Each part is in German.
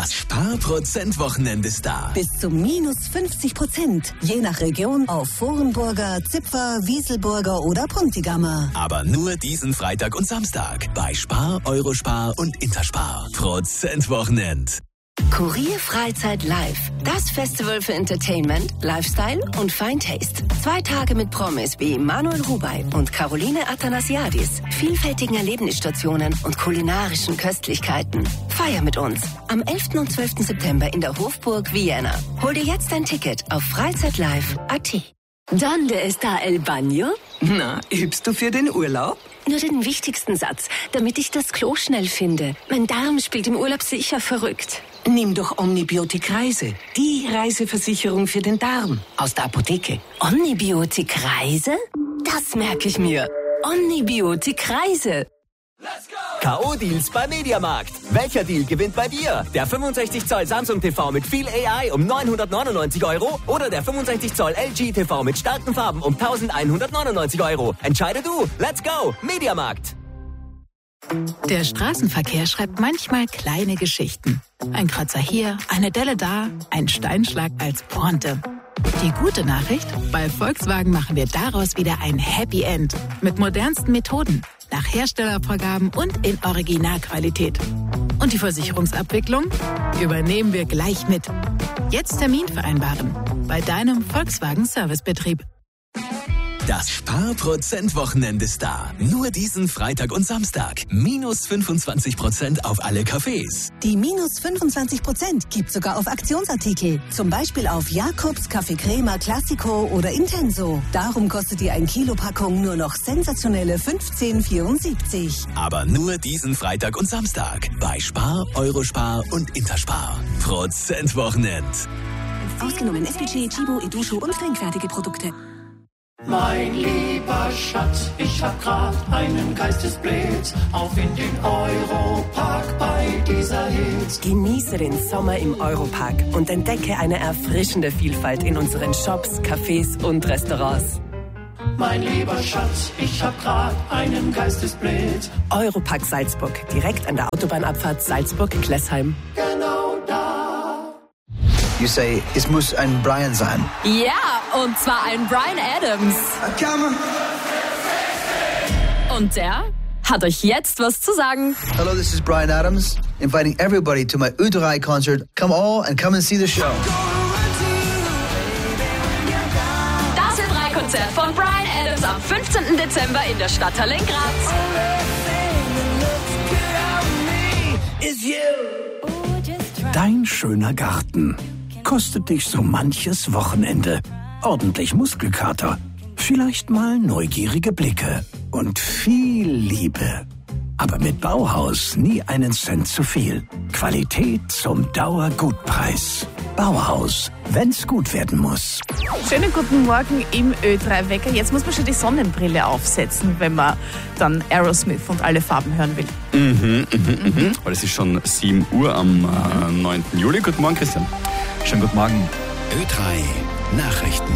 Das Sparprozent-Wochenende ist da. Bis zu minus 50%. Je nach Region auf Vorenburger, Zipfer, Wieselburger oder Puntigammer. Aber nur diesen Freitag und Samstag bei Spar, Eurospar und Interspar. Prozentwochenend. Kurier Freizeit Live. Das Festival für Entertainment, Lifestyle und Fine Taste. 2 Tage mit Promis wie Manuel Rubey und Caroline Athanasiadis, vielfältigen Erlebnisstationen und kulinarischen Köstlichkeiten. Feier mit uns am 11. und 12. September in der Hofburg Vienna. Hol dir jetzt ein Ticket auf freizeitlive.at. ¿Dónde está el baño? Na, übst du für den Urlaub? Nur den wichtigsten Satz, damit ich das Klo schnell finde. Mein Darm spielt im Urlaub sicher verrückt. Nimm doch Omnibiotik Reise. Die Reiseversicherung für den Darm. Aus der Apotheke. Omnibiotik Reise? Das merke ich mir. Omnibiotik Reise. K.O.-Deals bei Mediamarkt. Welcher Deal gewinnt bei dir? Der 65 Zoll Samsung TV mit viel AI um 999 € oder der 65 Zoll LG TV mit starken Farben um 1199 €. Entscheide du. Let's go. Mediamarkt. Der Straßenverkehr schreibt manchmal kleine Geschichten. Ein Kratzer hier, eine Delle da, ein Steinschlag als Pointe. Die gute Nachricht? Bei Volkswagen machen wir daraus wieder ein Happy End. Mit modernsten Methoden, nach Herstellervorgaben und in Originalqualität. Und die Versicherungsabwicklung übernehmen wir gleich mit. Jetzt Termin vereinbaren bei deinem Volkswagen Servicebetrieb. Das Sparprozent-Wochenende ist da. Nur diesen Freitag und Samstag. Minus 25% auf alle Cafés. Die minus 25% gibt sogar auf Aktionsartikel. Zum Beispiel auf Jakobs, Kaffee Crema, Classico oder Intenso. Darum kostet die 1 Kilo Packung nur noch sensationelle 15,74. Aber nur diesen Freitag und Samstag. Bei Spar, Eurospar und Interspar. Prozentwochenend. Ausgenommen SPG, Chibo, Edusho und trinkfertige Produkte. Mein lieber Schatz, ich hab grad einen Geistesblitz. Auf in den Europark bei dieser Hitze. Genieße den Sommer im Europark und entdecke eine erfrischende Vielfalt in unseren Shops, Cafés und Restaurants. Mein lieber Schatz, ich hab grad einen Geistesblitz. Europark Salzburg, direkt an der Autobahnabfahrt Salzburg-Klessheim. Genau da. You say, es muss ein Brian sein. Ja, und zwar ein Bryan Adams. Und der hat euch jetzt was zu sagen. Hello, this is Bryan Adams, inviting everybody to my U3 concert. Come all and come and see the show. Das U3-Konzert von Bryan Adams am 15. Dezember in der Stadthalle in Graz. Dein schöner Garten kostet dich so manches Wochenende. Ordentlich Muskelkater, vielleicht mal neugierige Blicke und viel Liebe. Aber mit Bauhaus nie einen Cent zu viel. Qualität zum Dauergutpreis. Bauhaus, wenn's gut werden muss. Schönen guten Morgen im Ö3-Wecker. Jetzt muss man schon die Sonnenbrille aufsetzen, wenn man dann Aerosmith und alle Farben hören will. Weil es ist schon 7 Uhr am 9. Juli. Guten Morgen, Christian. Schönen guten Morgen. Ö3 Nachrichten.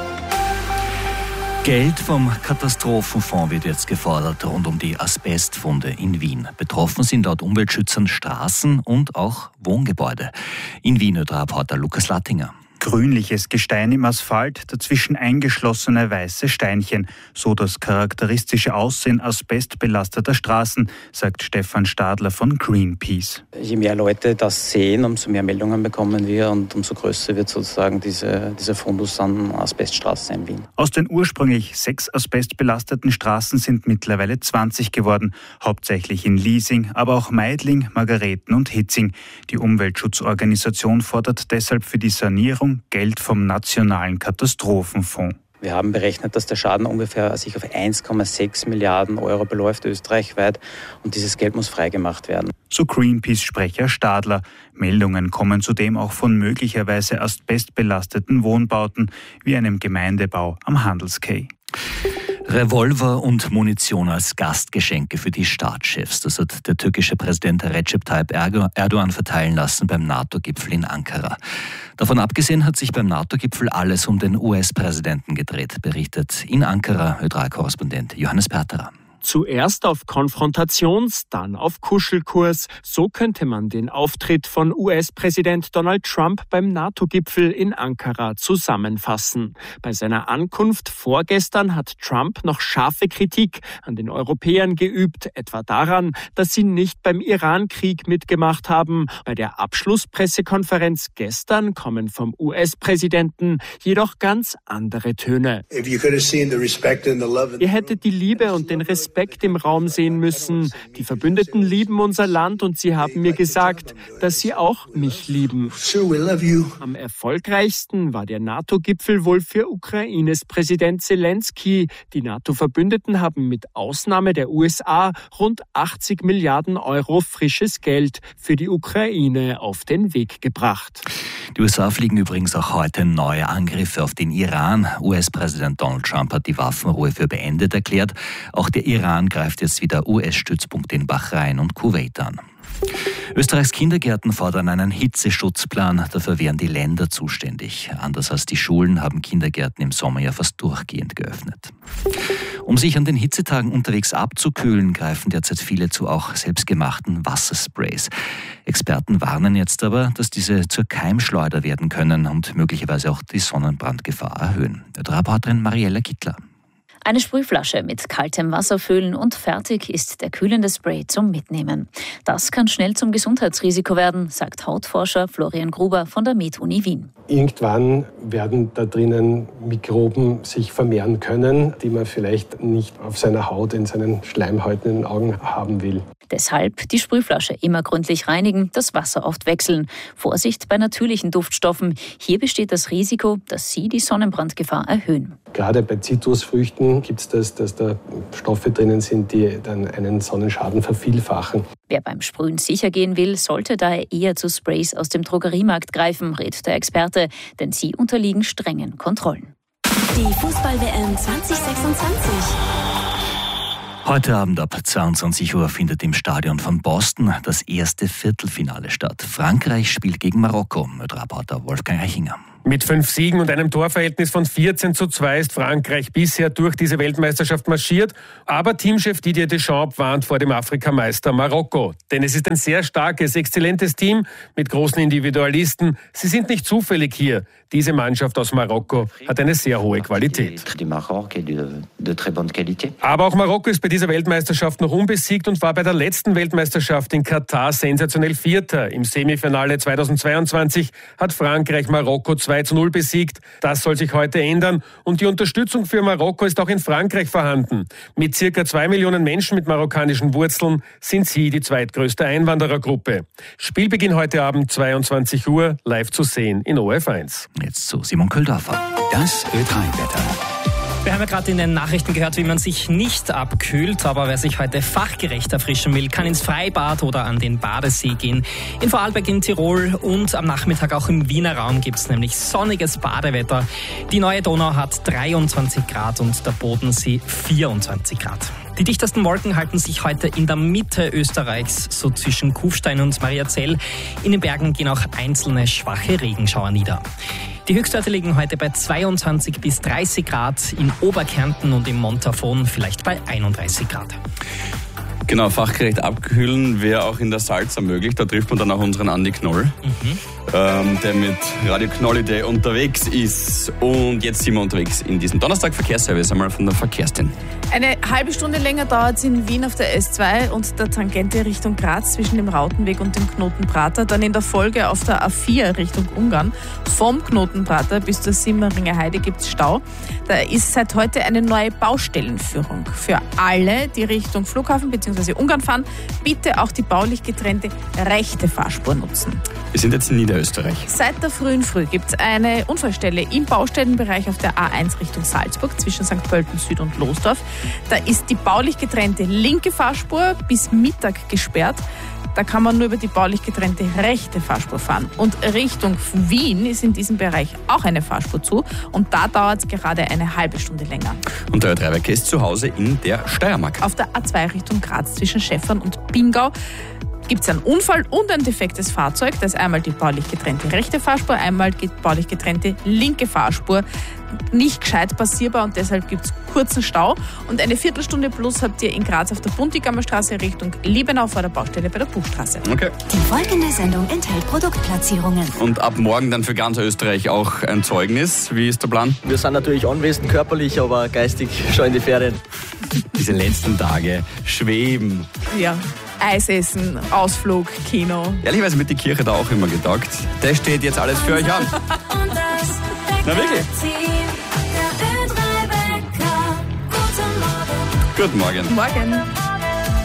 Geld vom Katastrophenfonds wird jetzt gefordert rund um die Asbestfunde in Wien. Betroffen sind laut Umweltschützern Straßen und auch Wohngebäude. In Wien Ö3-Reporter Lukas Lattinger. Grünliches Gestein im Asphalt, dazwischen eingeschlossene weiße Steinchen. So das charakteristische Aussehen asbestbelasteter Straßen, sagt Stefan Stadler von Greenpeace. Je mehr Leute das sehen, umso mehr Meldungen bekommen wir und umso größer wird sozusagen dieser Fundus an Asbeststraßen in Wien. Aus den ursprünglich 6 asbestbelasteten Straßen sind mittlerweile 20 geworden, hauptsächlich in Liesing, aber auch Meidling, Margareten und Hitzing. Die Umweltschutzorganisation fordert deshalb für die Sanierung Geld vom Nationalen Katastrophenfonds. Wir haben berechnet, dass der Schaden ungefähr sich auf 1,6 Milliarden Euro beläuft österreichweit und dieses Geld muss freigemacht werden. So Greenpeace-Sprecher Stadler. Meldungen kommen zudem auch von möglicherweise asbestbelasteten Wohnbauten wie einem Gemeindebau am Handelskay. Revolver und Munition als Gastgeschenke für die Staatschefs. Das hat der türkische Präsident Recep Tayyip Erdogan verteilen lassen beim NATO-Gipfel in Ankara. Davon abgesehen hat sich beim NATO-Gipfel alles um den US-Präsidenten gedreht, berichtet in Ankara Ö3-Korrespondent Johannes Perterer. Zuerst auf Konfrontations-, dann auf Kuschelkurs. So könnte man den Auftritt von US-Präsident Donald Trump beim NATO-Gipfel in Ankara zusammenfassen. Bei seiner Ankunft vorgestern hat Trump noch scharfe Kritik an den Europäern geübt, etwa daran, dass sie nicht beim Iran-Krieg mitgemacht haben. Bei der Abschlusspressekonferenz gestern kommen vom US-Präsidenten jedoch ganz andere Töne. Ihr hättet die Liebe und den Respekt im Raum sehen müssen. Die Verbündeten lieben unser Land und sie haben mir gesagt, dass sie auch mich lieben. Am erfolgreichsten war der NATO-Gipfel wohl für Ukraines Präsident Zelensky. Die NATO-Verbündeten haben mit Ausnahme der USA rund 80 Milliarden Euro frisches Geld für die Ukraine auf den Weg gebracht. Die USA fliegen übrigens auch heute neue Angriffe auf den Iran. US-Präsident Donald Trump hat die Waffenruhe für beendet erklärt. Auch der Iran greift jetzt wieder US-Stützpunkte in Bahrain und Kuwait an. Österreichs Kindergärten fordern einen Hitzeschutzplan. Dafür wären die Länder zuständig. Anders als die Schulen haben Kindergärten im Sommer ja fast durchgehend geöffnet. Um sich an den Hitzetagen unterwegs abzukühlen, greifen derzeit viele zu auch selbstgemachten Wassersprays. Experten warnen jetzt aber, dass diese zur Keimschleuder werden können und möglicherweise auch die Sonnenbrandgefahr erhöhen. Reporterin Mariella Kittler. Eine Sprühflasche mit kaltem Wasser füllen und fertig ist der kühlende Spray zum Mitnehmen. Das kann schnell zum Gesundheitsrisiko werden, sagt Hautforscher Florian Gruber von der Med-Uni Wien. Irgendwann werden da drinnen Mikroben sich vermehren können, die man vielleicht nicht auf seiner Haut, in seinen Schleimhäuten, in den Augen haben will. Deshalb die Sprühflasche immer gründlich reinigen, das Wasser oft wechseln. Vorsicht bei natürlichen Duftstoffen. Hier besteht das Risiko, dass sie die Sonnenbrandgefahr erhöhen. Gerade bei Zitrusfrüchten gibt es das, dass da Stoffe drinnen sind, die dann einen Sonnenschaden vervielfachen. Wer beim Sprühen sicher gehen will, sollte daher eher zu Sprays aus dem Drogeriemarkt greifen, rät der Experte, denn sie unterliegen strengen Kontrollen. Die Fußball-WM 2026. Heute Abend ab 22 Uhr findet im Stadion von Boston das erste Viertelfinale statt. Frankreich spielt gegen Marokko. Mit Reporter Wolfgang Reichinger. Mit 5 Siegen und einem Torverhältnis von 14:2 ist Frankreich bisher durch diese Weltmeisterschaft marschiert. Aber Teamchef Didier Deschamps warnt vor dem Afrikameister Marokko. Denn es ist ein sehr starkes, exzellentes Team mit großen Individualisten. Sie sind nicht zufällig hier. Diese Mannschaft aus Marokko hat eine sehr hohe Qualität. Aber auch Marokko ist bei dieser Weltmeisterschaft noch unbesiegt und war bei der letzten Weltmeisterschaft in Katar sensationell Vierter. Im Semifinale 2022 hat Frankreich Marokko 2:0 besiegt. Das soll sich heute ändern und die Unterstützung für Marokko ist auch in Frankreich vorhanden. Mit circa 2 Millionen Menschen mit marokkanischen Wurzeln sind sie die zweitgrößte Einwanderergruppe. Spielbeginn heute Abend 22 Uhr, live zu sehen in ORF1. Jetzt zu Simon Köldorfer. Das Ö3-Wetter. Wir haben ja gerade in den Nachrichten gehört, wie man sich nicht abkühlt, aber wer sich heute fachgerecht erfrischen will, kann ins Freibad oder an den Badesee gehen. In Vorarlberg in Tirol und am Nachmittag auch im Wiener Raum gibt es nämlich sonniges Badewetter. Die neue Donau hat 23 Grad und der Bodensee 24 Grad. Die dichtesten Wolken halten sich heute in der Mitte Österreichs, so zwischen Kufstein und Mariazell. In den Bergen gehen auch einzelne schwache Regenschauer nieder. Die Höchstwerte liegen heute bei 22 bis 30 Grad, in Oberkärnten und im Montafon vielleicht bei 31 Grad. Genau, fachgerecht abkühlen wäre auch in der Salza möglich. Da trifft man dann auch unseren Andi Knoll, der mit Radio Knolli Day unterwegs ist. Und jetzt sind wir unterwegs in diesem Donnerstag Verkehrsservice, einmal von der Verkehrsteam. Eine halbe Stunde länger dauert es in Wien auf der S2 und der Tangente Richtung Graz zwischen dem Rautenweg und dem Knotenprater. Dann in der Folge auf der A4 Richtung Ungarn. Vom Knotenprater bis zur Simmeringer Heide gibt es Stau. Da ist seit heute eine neue Baustellenführung. Für alle, die Richtung Flughafen bzw. Ungarn fahren, bitte auch die baulich getrennte rechte Fahrspur nutzen. Wir sind jetzt in Niederösterreich. Seit der frühen Früh gibt es eine Unfallstelle im Baustellenbereich auf der A1 Richtung Salzburg zwischen St. Pölten Süd und Losdorf. Da ist die baulich getrennte linke Fahrspur bis Mittag gesperrt. Da kann man nur über die baulich getrennte rechte Fahrspur fahren. Und Richtung Wien ist in diesem Bereich auch eine Fahrspur zu. Und da dauert es gerade eine halbe Stunde länger. Und der Ö3-Werk ist zu Hause in der Steiermark. Auf der A2 Richtung Graz zwischen Schäffern und Pingau gibt es einen Unfall und ein defektes Fahrzeug. Da ist einmal die baulich getrennte rechte Fahrspur, einmal die baulich getrennte linke Fahrspur. Nicht gescheit passierbar und deshalb gibt es kurzen Stau. Und eine Viertelstunde plus habt ihr in Graz auf der Buntigammer Straße Richtung Liebenau vor der Baustelle bei der Buchstraße. Okay. Die folgende Sendung enthält Produktplatzierungen. Und ab morgen dann für ganz Österreich auch ein Zeugnis. Wie ist der Plan? Wir sind natürlich anwesend, körperlich, aber geistig schon in die Ferien. Diese letzten Tage schweben. Ja, Eis essen, Ausflug, Kino. Ehrlicherweise wird die Kirche da auch immer getaugt. Das steht jetzt alles für euch an. Na wirklich? Guten Morgen. Morgen.